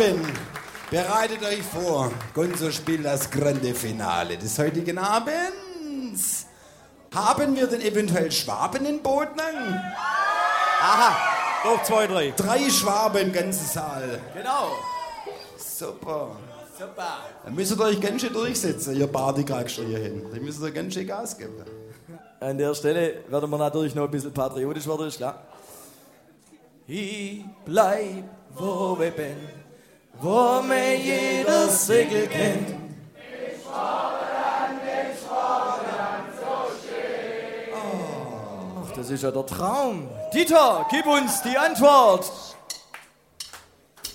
Abend. Bereitet euch vor. Gonzo spielt das grande Finale des heutigen Abends. Haben wir denn eventuell Schwaben in Bodnang? Aha, noch 2, 3. 3 Schwaben im ganzen Saal. Genau. Super. Super. Dann müsst ihr euch ganz schön durchsetzen, ihr Partykragscher hier hin. Dann müsst ihr ganz schön Gas geben. An der Stelle werden wir natürlich noch ein bisschen patriotisch werden, ist klar. Ich bleib, wo wir bin, wo mir jeder Segel kennt. Ich Schwabenland, so schön. Ach, das ist ja der Traum. Dieter, gib uns die Antwort.